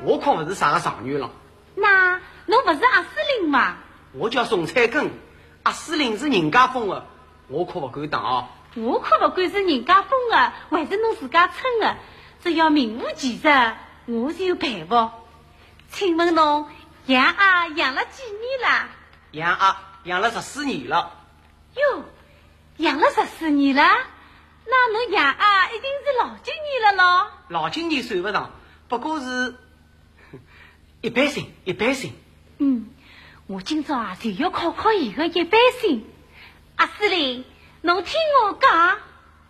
我可不是啥个上女了。 那侬不是阿司令吗？ 我叫宋彩根，阿司令是人家封的，我可不敢当啊。 我可不管是人家封的还是侬自家称的，只要名副其实，我是有办法。请问侬养鸭养了几年了？ 养鸭养了14年了。 哟，养了14年了，那侬养鸭一定是老经验了咯。 老经验算不上，不过是一般性，一般性。 我今朝就要考考伊个一般性。阿司令，侬听我讲。